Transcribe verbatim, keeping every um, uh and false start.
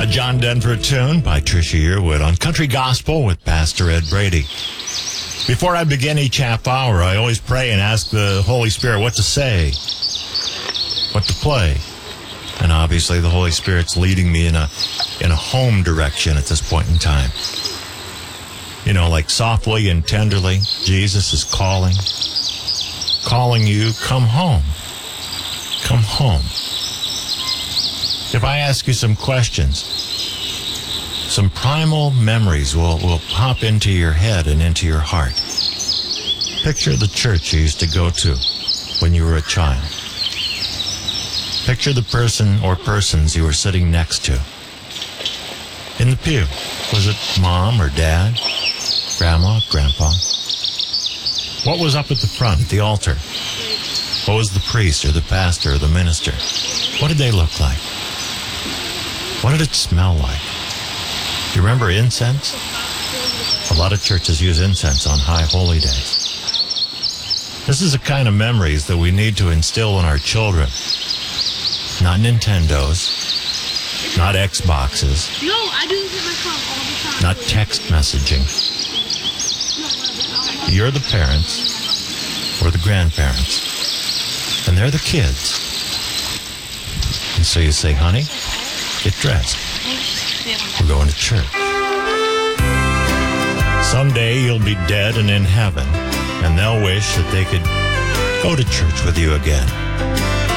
A John Denver tune by Trisha Yearwood on Country Gospel with Pastor Ed Brady. Before I begin each half hour, I always pray and ask the Holy Spirit what to say, what to play. And obviously the Holy Spirit's leading me in a in a home direction at this point in time. You know, like softly and tenderly, Jesus is calling, calling you, come home. Come home. If I ask you some questions, some primal memories will, will pop into your head and into your heart. Picture the church you used to go to when you were a child. Picture the person or persons you were sitting next to. In the pew, was it mom or dad, grandma, grandpa? What was up at the front, at the altar? What was the priest or the pastor or the minister? What did they look like? What did it smell like? Do you remember incense? A lot of churches use incense on high holy days. This is the kind of memories that we need to instill in our children. Not Nintendos, not Xboxes, No, I do this with my phone all the time. not text messaging. You're the parents or the grandparents, and they're the kids. And so you say, honey, get dressed. We're going to church. Someday you'll be dead and in heaven, and they'll wish that they could go to church with you again.